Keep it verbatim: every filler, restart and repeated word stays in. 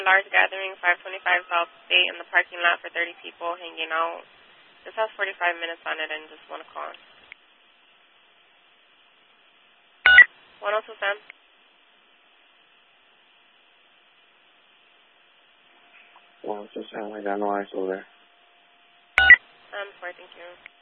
Large gathering, five twenty-five South State in the parking lot for thirty people hanging out. This has forty-five minutes on it and just one call. one oh two Sam. one oh two Sam, I got no eyes over there. Um, four, thank you.